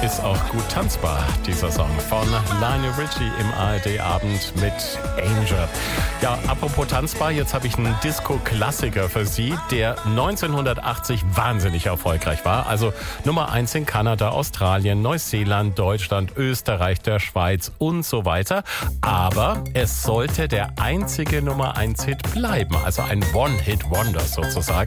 ist auch gut tanzbar, dieser Song von Lionel Richie im ARD-Abend mit Angel. Ja, apropos tanzbar, jetzt habe ich einen Disco-Klassiker für Sie, der 1980 wahnsinnig erfolgreich war. Also Nummer 1 in Kanada, Australien, Neuseeland, Deutschland, Österreich, der Schweiz und so weiter. Aber es sollte der einzige Nummer 1 Hit bleiben, also ein One-Hit-Wonder sozusagen.